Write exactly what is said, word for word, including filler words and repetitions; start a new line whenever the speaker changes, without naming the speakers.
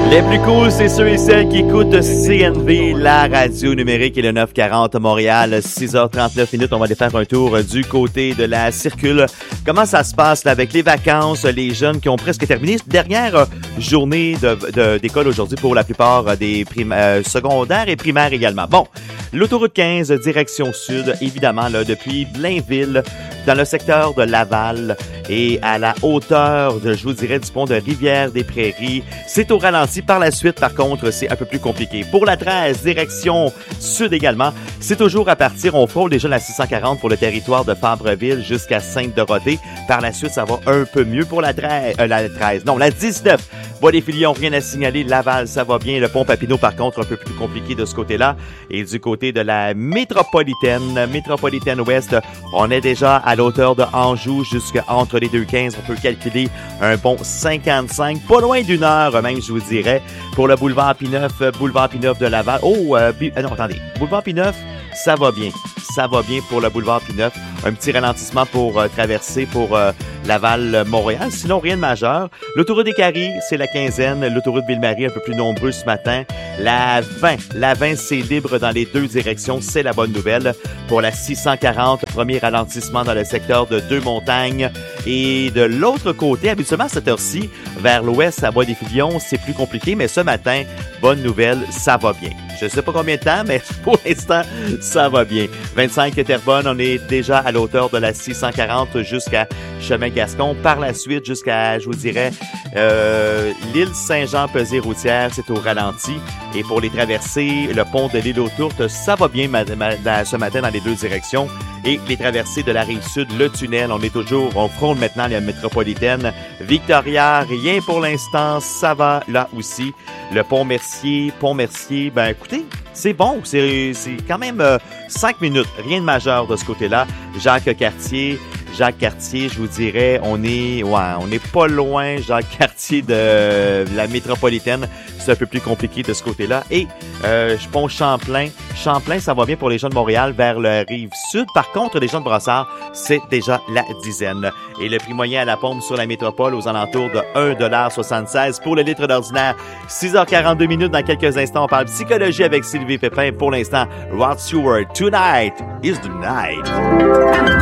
Les plus cool, c'est ceux et celles qui écoutent C N V, la radio numérique, et le neuf quarante Montréal, six heures trente-neuf minutes. On va aller faire un tour du côté de la circule. Comment ça se passe là, avec les vacances, les jeunes qui ont presque terminé? Dernière journée de, de, d'école aujourd'hui pour la plupart des prim- euh, secondaires et primaires également. Bon, l'autoroute quinze, direction sud, évidemment, là, depuis Blainville, dans le secteur de Laval et à la hauteur, de, je vous dirais, du pont de Rivière-des-Prairies. C'est au ralenti. Par la suite, par contre, c'est un peu plus compliqué. Pour la treize, direction sud également, c'est toujours à partir, on frôle déjà la six cent quarante pour le territoire de Fabreville jusqu'à Sainte-Dorothée. Par la suite, ça va un peu mieux pour la treize, euh, la treize, non, la dix-neuf. Bois des Filions, rien à signaler. Laval, ça va bien. Le pont Papineau, par contre, un peu plus compliqué de ce côté-là. Et du côté de la métropolitaine, métropolitaine ouest, on est déjà à l'auteur de Anjou jusqu'entre les deux quinze. On peut calculer un bon cinquante-cinq, pas loin d'une heure même, je vous dirais. Pour le boulevard Pineuf, boulevard Pineuf de Laval. Oh, euh, bi- euh, non, attendez. Boulevard Pineuf, ça va bien. Ça va bien pour le boulevard Pineuf. Un petit ralentissement pour euh, traverser pour euh, Laval-Montréal. Sinon, rien de majeur. L'autoroute des Caries, c'est la quinzaine. L'autoroute Ville-Marie, un peu plus nombreux ce matin. La vingt. La vingt, c'est libre dans les deux directions. C'est la bonne nouvelle. Pour la six cent quarante, premier ralentissement dans le secteur de Deux-Montagnes. Et de l'autre côté, habituellement à cette heure-ci, vers l'ouest, à Bois-des-Filions, c'est plus compliqué. Mais ce matin, bonne nouvelle, ça va bien. Je ne sais pas combien de temps, mais pour l'instant, ça va bien. vingt-cinq Terrebonne, on est déjà à l'auteur de la six cent quarante jusqu'à Chemin-Gascon. Par la suite, jusqu'à, je vous dirais, euh, l'île Saint-Jean-Pesé-Routière, c'est au ralenti. Et pour les traversées, le pont de l'île aux Tourtes, ça va bien ma, ma, ma, ce matin dans les deux directions. Et les traversées de la Rive-Sud, le tunnel, on est toujours, on frôle maintenant la métropolitaine. Victoria, rien pour l'instant, ça va là aussi. Le pont Mercier, pont Mercier, ben écoutez, c'est bon, c'est, c'est quand même euh, cinq minutes, rien de majeur de ce côté-là. Jacques Cartier, Jacques Cartier, je vous dirais, on est, ouais, on n'est pas loin, Jacques Cartier de la métropolitaine, c'est un peu plus compliqué de ce côté-là. Et euh, pont Champlain, Champlain, ça va bien pour les gens de Montréal vers le Rive-Sud. Par contre, les gens de Brossard, c'est déjà la dizaine. Et le prix moyen à la pompe sur la métropole aux alentours de un dollar soixante-seize pour le litre d'ordinaire. six heures quarante-deux minutes, dans quelques instants, on parle psychologie avec Sylvie Pépin. Pour l'instant, Rod Stewart, Tonight is the Night.